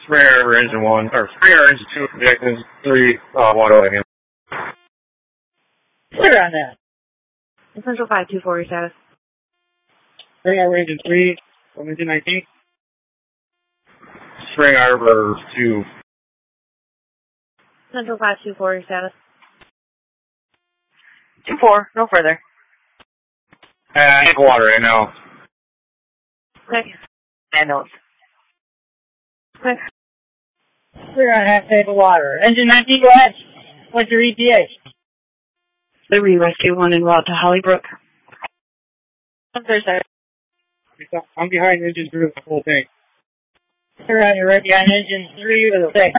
Sprayer engine 1, or sprayer engine 2, project engine 3, water line. Clear on that. Central 524, status. Sprayer engine 3, from engine 19. Spring Arbor 2. Central 524, status. 2-4, no further. I need water right now. Okay. And notes. Okay. Clear on half tank of water. Engine 19, go ahead. What's your ETA? Liberty Rescue 1 en route to Hollybrook. I'm there, sir. I'm behind engine 3 with the full tank. Clear on, you're right behind engine 3 with the tank.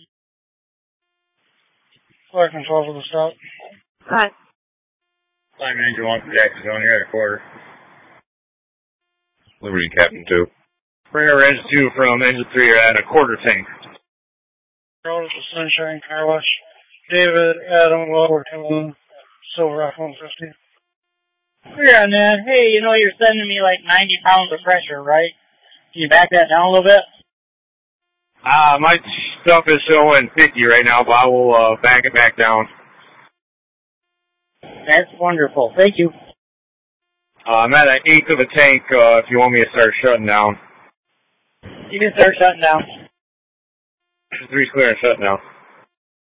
Floor control for the stop. Hi. Time engine 1 for Jackson Zone, you're at a quarter. Liberty Captain 2. Sprayer engine 2 from engine 3, you're at a quarter tank. Road at the Sunshine Car Wash. David, Adam, Lower, Silver F-150. Clear on that. Hey, you know you're sending me like 90 pounds of pressure, right? Can you back that down a little bit? My stuff is showing 50 right now, but I will back it back down. That's wonderful. Thank you. I'm at an eighth of a tank if you want me to start shutting down. You can start shutting down. 3's clear and shutting down.